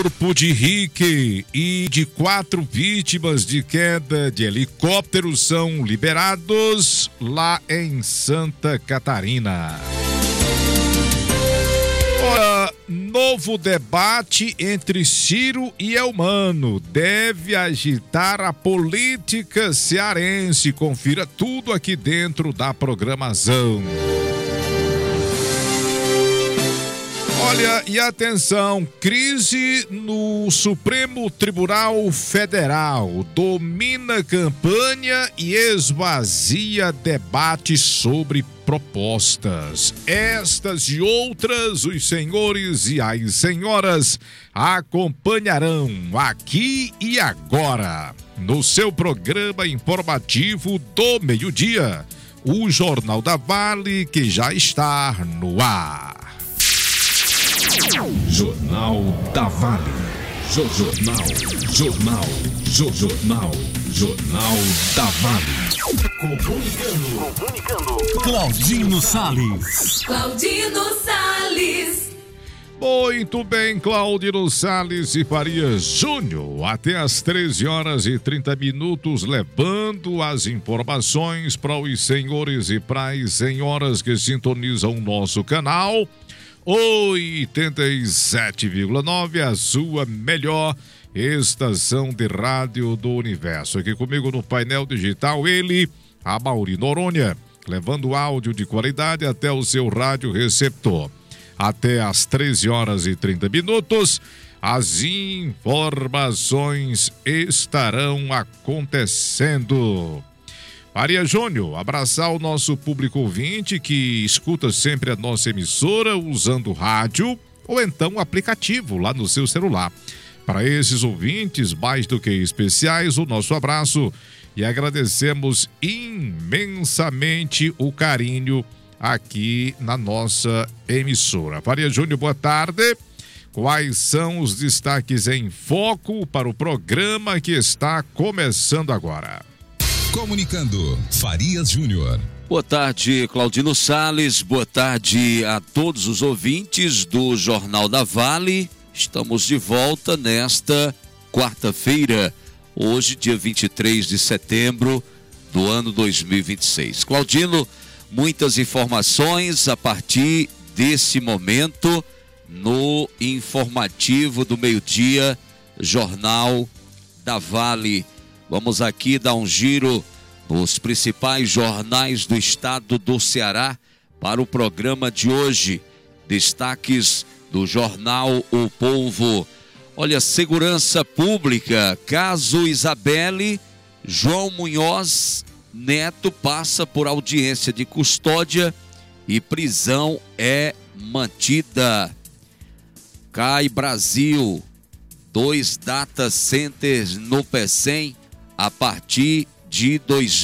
Corpo de Rick e de 4 vítimas de queda de helicóptero são liberados lá em Santa Catarina. Ora, novo debate entre Ciro e Eumano deve agitar a política cearense. Confira tudo aqui dentro da programação. Olha, e atenção, crise no Supremo Tribunal Federal domina campanha e esvazia debate sobre propostas. Estas e outras, os senhores e as senhoras acompanharão aqui e agora, no seu programa informativo do meio-dia, o Jornal da Vale, que já está no ar. Jornal da Vale. Jornal da Vale. Comunicando. Claudino Salles. Muito bem, Claudino Salles e Farias Júnior, até às 13h30, levando as informações para os senhores e para as senhoras que sintonizam o nosso canal 87,9, a sua melhor estação de rádio do universo. Aqui comigo no painel digital, ele, Amaury Noronha, levando áudio de qualidade até o seu rádio receptor. Até às 13h30, as informações estarão acontecendo. Faria Júnior, abraçar o nosso público ouvinte que escuta sempre a nossa emissora usando rádio ou então aplicativo lá no seu celular. Para esses ouvintes mais do que especiais, o nosso abraço e agradecemos imensamente o carinho aqui na nossa emissora. Faria Júnior, boa tarde. Quais são os destaques em foco para o programa que está começando agora? Comunicando, Farias Júnior. Boa tarde, Claudino Salles. Boa tarde a todos os ouvintes do Jornal da Vale. Estamos de volta nesta quarta-feira, hoje, dia 23 de setembro do ano 2026. Claudino, muitas informações a partir desse momento no informativo do meio-dia, Jornal da Vale. Vamos aqui dar um giro nos principais jornais do estado do Ceará para o programa de hoje. Destaques do jornal O Povo. Olha, segurança pública, caso Isabelle, João Munhoz Neto passa por audiência de custódia e prisão é mantida. Cai Brasil, 2 data centers no PECEM a partir de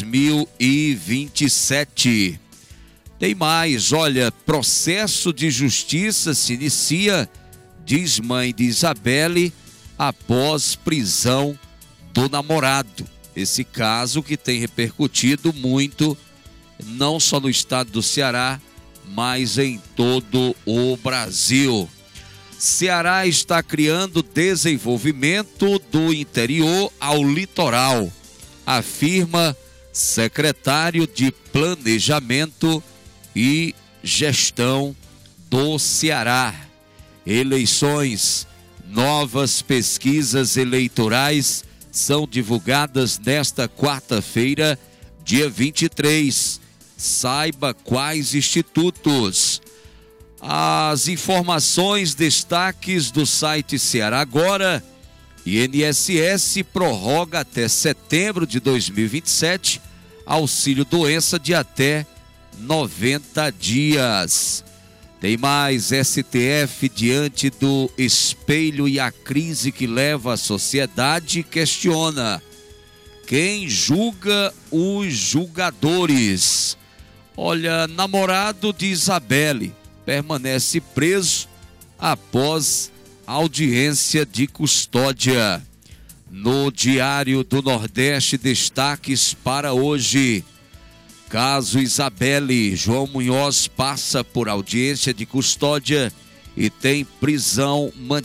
2027. Tem mais, olha, processo de justiça se inicia, diz mãe de Isabelle, após prisão do namorado. Esse caso que tem repercutido muito, não só no estado do Ceará, mas em todo o Brasil. Ceará está criando desenvolvimento do interior ao litoral, afirma secretário de Planejamento e Gestão do Ceará. Eleições, novas pesquisas eleitorais são divulgadas nesta quarta-feira, dia 23. Saiba quais institutos. As informações, destaques do site Ceará Agora. INSS prorroga até setembro de 2027 auxílio doença de até 90 dias. Tem mais, STF diante do espelho e a crise que leva a sociedade questiona quem julga os julgadores. Olha, namorado de Isabelle permanece preso após audiência de custódia. No Diário do Nordeste, destaques para hoje. Caso Isabelle, João Munhoz passa por audiência de custódia e tem prisão mantida.